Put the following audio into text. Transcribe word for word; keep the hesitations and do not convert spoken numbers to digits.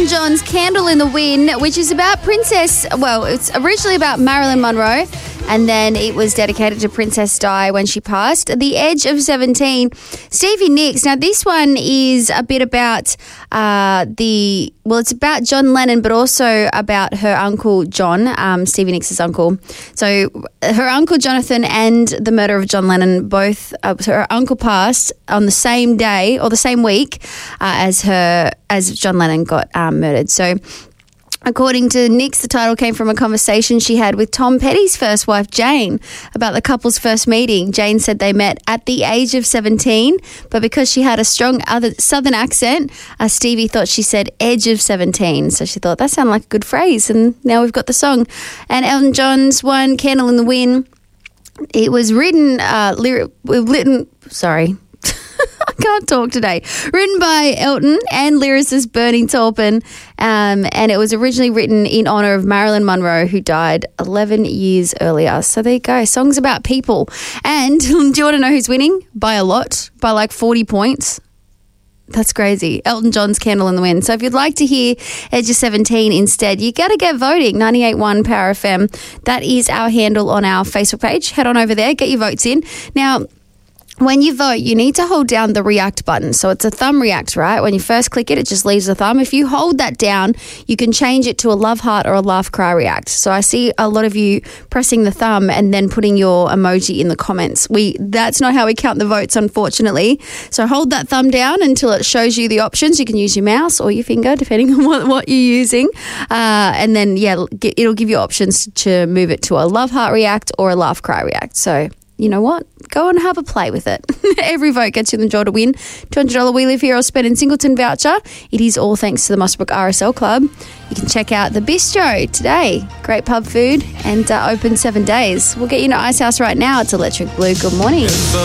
Elton John's Candle in the Wind, which is about Princess, well, it's originally about Marilyn Monroe, and then it was dedicated to Princess Di when she passed. At the age of seventeen, Stevie Nicks. Now, this one is a bit about uh, the, well, it's about John Lennon, but also about her uncle John, um, Stevie Nicks' uncle. So her uncle Jonathan and the murder of John Lennon, both, uh, so her uncle passed on the same day or the same week uh, as her, as John Lennon got um, murdered. So according to Nicks, the title came from a conversation she had with Tom Petty's first wife, Jane, about the couple's first meeting. Jane said they met at the age of seventeen, but because she had a strong other southern accent, uh, Stevie thought she said edge of seventeen. So she thought that sounded like a good phrase, and now we've got the song. And Elton John's one, Candle in the Wind, it was written, uh, lyric, written, sorry, I can't talk today. Written by Elton and lyricist Bernie Taupin, um, and it was originally written in honour of Marilyn Monroe, who died eleven years earlier. So there you go. Songs about people. And do you want to know who's winning? By a lot. By like forty points. That's crazy. Elton John's Candle in the Wind. So if you'd like to hear Edge of seventeen instead, you got to get voting. ninety-eight point one Power F M. That is our handle on our Facebook page. Head on over there. Get your votes in. Now, when you vote, you need to hold down the react button. So it's a thumb react, right? When you first click it, it just leaves a thumb. If you hold that down, you can change it to a love heart or a laugh cry react. So I see a lot of you pressing the thumb and then putting your emoji in the comments. We That's not how we count the votes, unfortunately. So hold that thumb down until it shows you the options. You can use your mouse or your finger, depending on what, what you're using. Uh, and then, yeah, it'll give you options to move it to a love heart react or a laugh cry react. So you know what? Go and have a play with it. Every vote gets you the draw to win two hundred dollars We Live Here or Spend in Singleton voucher. It is all thanks to the Mossbrook R S L Club. You can check out the Bistro today. Great pub food and uh, open seven days. We'll get you into Ice House right now. It's Electric Blue. Good morning.